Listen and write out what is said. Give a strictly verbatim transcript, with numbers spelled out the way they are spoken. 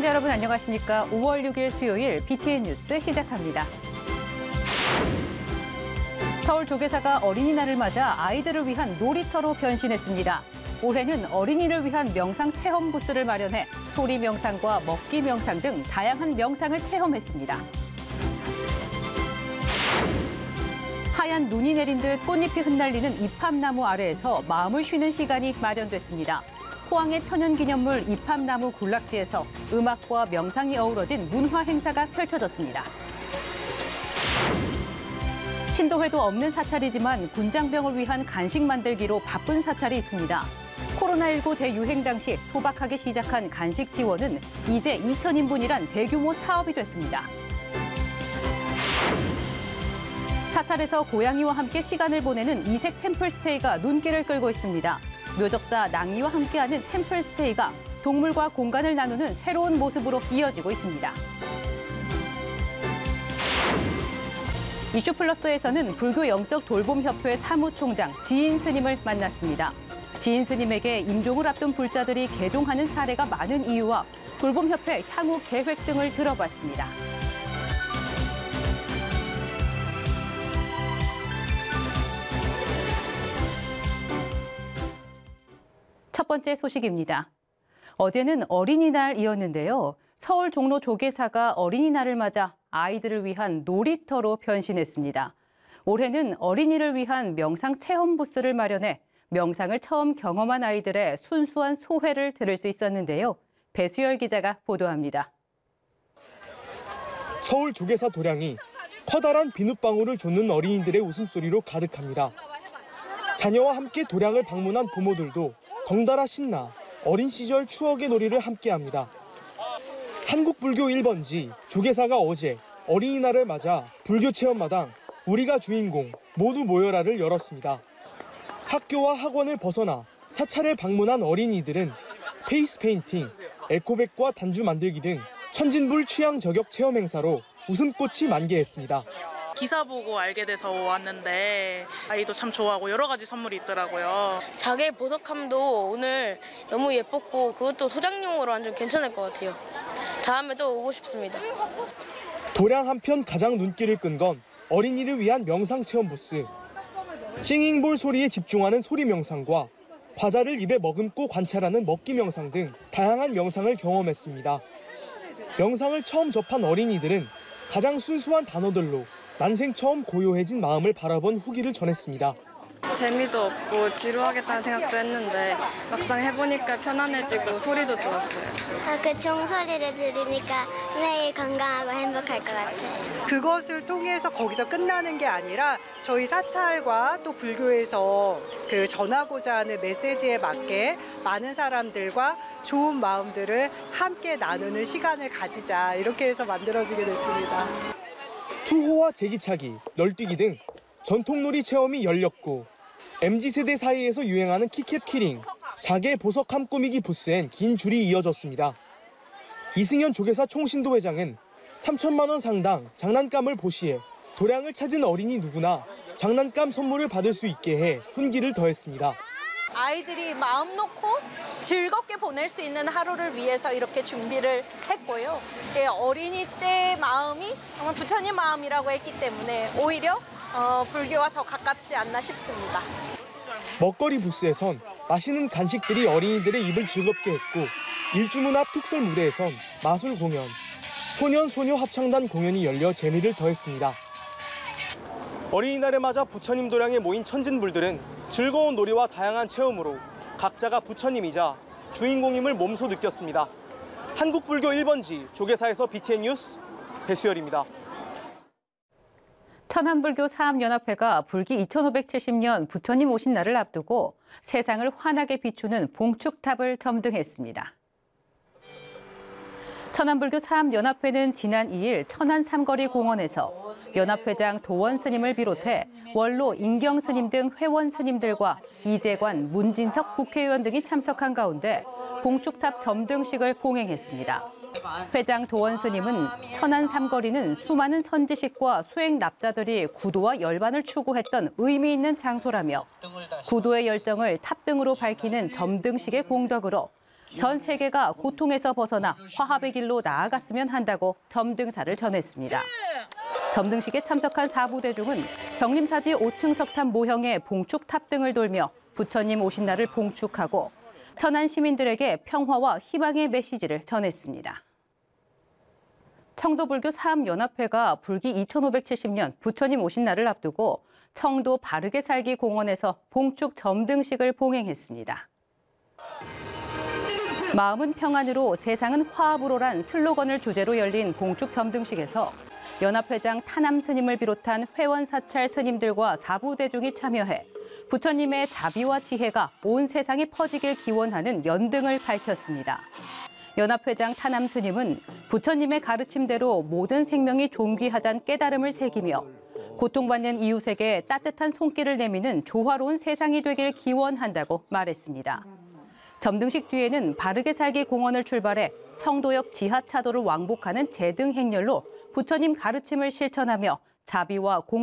시청자 여러분 안녕하십니까? 오월 육일 수요일 비티엔 뉴스 시작합니다. 서울 조계사가 어린이날을 맞아 아이들을 위한 놀이터로 변신했습니다. 올해는 어린이를 위한 명상 체험 부스를 마련해 소리 명상과 먹기 명상 등 다양한 명상을 체험했습니다. 하얀 눈이 내린 듯 꽃잎이 흩날리는 이팝나무 아래에서 마음을 쉬는 시간이 마련됐습니다. 포항의 천연기념물 이팝나무 군락지에서 음악과 명상이 어우러진 문화 행사가 펼쳐졌습니다. 신도회도 없는 사찰이지만 군장병을 위한 간식 만들기로 바쁜 사찰이 있습니다. 코로나십구 대유행 당시 소박하게 시작한 간식 지원은 이제 이천 인분이란 대규모 사업이 됐습니다. 사찰에서 고양이와 함께 시간을 보내는 이색 템플스테이가 눈길을 끌고 있습니다. 묘적사 낭이와 함께하는 템플스테이가 동물과 공간을 나누는 새로운 모습으로 이어지고 있습니다. 이슈플러스에서는 불교 영적 돌봄협회 사무총장 지인 스님을 만났습니다. 지인 스님에게 임종을 앞둔 불자들이 개종하는 사례가 많은 이유와 돌봄협회 향후 계획 등을 들어봤습니다. 첫 번째 소식입니다. 어제는 어린이날이었는데요. 서울 종로 조계사가 어린이날을 맞아 아이들을 위한 놀이터로 변신했습니다. 올해는 어린이를 위한 명상 체험 부스를 마련해 명상을 처음 경험한 아이들의 순수한 소회를 들을 수 있었는데요. 배수열 기자가 보도합니다. 서울 조계사 도량이 커다란 비눗방울을 좇는 어린이들의 웃음소리로 가득합니다. 자녀와 함께 도량을 방문한 부모들도 덩달아 신나 어린 시절 추억의 놀이를 함께합니다. 한국불교 일 번지 조계사가 어제 어린이날을 맞아 불교 체험마당 우리가 주인공 모두 모여라를 열었습니다. 학교와 학원을 벗어나 사찰을 방문한 어린이들은 페이스 페인팅, 에코백과 단주 만들기 등 천진불 취향 저격 체험 행사로 웃음꽃이 만개했습니다. 기사 보고 알게 돼서 왔는데 아이도 참 좋아하고 여러 가지 선물이 있더라고요. 자개 보석함도 오늘 너무 예뻤고 그것도 소장용으로 완전 괜찮을 것 같아요. 다음에 또 오고 싶습니다. 도량 한편 가장 눈길을 끈 건 어린이를 위한 명상 체험 부스. 싱잉볼 소리에 집중하는 소리 명상과 과자를 입에 머금고 관찰하는 먹기 명상 등 다양한 명상을 경험했습니다. 명상을 처음 접한 어린이들은 가장 순수한 단어들로 난생 처음 고요해진 마음을 바라본 후기를 전했습니다. 재미도 없고 지루하겠다는 생각도 했는데 막상 해보니까 편안해지고 소리도 좋았어요. 아, 그 종소리를 들으니까 매일 건강하고 행복할 것 같아요. 그것을 통해서 거기서 끝나는 게 아니라 저희 사찰과 또 불교에서 그 전하고자 하는 메시지에 맞게 많은 사람들과 좋은 마음들을 함께 나누는 시간을 가지자 이렇게 해서 만들어지게 됐습니다. 투호와 제기차기, 널뛰기 등 전통놀이 체험이 열렸고 엠지 세대 사이에서 유행하는 키캡 키링, 자개 보석함 꾸미기 부스엔 긴 줄이 이어졌습니다. 이승현 조계사 총신도 회장은 삼천만 원 상당 장난감을 보시해 도량을 찾은 어린이 누구나 장난감 선물을 받을 수 있게 해 훈기를 더했습니다. 아이들이 마음 놓고 즐겁게 보낼 수 있는 하루를 위해서 이렇게 준비를 했고요. 어린이 때 마음이 정말 부처님 마음이라고 했기 때문에 오히려 어, 불교와 더 가깝지 않나 싶습니다. 먹거리 부스에선 맛있는 간식들이 어린이들의 입을 즐겁게 했고 일주문 앞 특설 무대에선 마술 공연, 소년 소녀 합창단 공연이 열려 재미를 더했습니다. 어린이날을 맞아 부처님 도량에 모인 천진불들은 즐거운 놀이와 다양한 체험으로 각자가 부처님이자 주인공임을 몸소 느꼈습니다. 한국불교 일 번지 조계사에서 비티엔 뉴스 배수열입니다. 천안불교 사암연합회가 불기 이천오백칠십 년 부처님 오신 날을 앞두고 세상을 환하게 비추는 봉축탑을 점등했습니다. 천안불교 사암연합회는 지난 이 일 천안 삼거리 공원에서 연합회장 도원 스님을 비롯해 원로 인경 스님 등 회원 스님들과 이재관, 문진석 국회의원 등이 참석한 가운데 봉축탑 점등식을 봉행했습니다. 회장 도원 스님은 천안 삼거리는 수많은 선지식과 수행 납자들이 구도와 열반을 추구했던 의미 있는 장소라며 구도의 열정을 탑등으로 밝히는 점등식의 공덕으로 전 세계가 고통에서 벗어나 화합의 길로 나아갔으면 한다고 점등사를 전했습니다. 점등식에 참석한 사부대중은 정림사지 오 층 석탑 모형의 봉축탑 등을 돌며 부처님 오신 날을 봉축하고 천안 시민들에게 평화와 희망의 메시지를 전했습니다. 청도불교 사암연합회가 불기 이천오백칠십 년 부처님 오신 날을 앞두고 청도 바르게 살기 공원에서 봉축 점등식을 봉행했습니다. 마음은 평안으로 세상은 화합으로란 슬로건을 주제로 열린 봉축 점등식에서 연합회장 타남 스님을 비롯한 회원 사찰 스님들과 사부대중이 참여해 부처님의 자비와 지혜가 온 세상에 퍼지길 기원하는 연등을 밝혔습니다. 연합회장 타남 스님은 부처님의 가르침대로 모든 생명이 존귀하다는 깨달음을 새기며 고통받는 이웃에게 따뜻한 손길을 내미는 조화로운 세상이 되길 기원한다고 말했습니다. 점등식 뒤에는 바르게 살기 공원을 출발해 청도역 지하차도를 왕복하는 제등 행렬로 부처님 가르침을 실천하며 자비와 공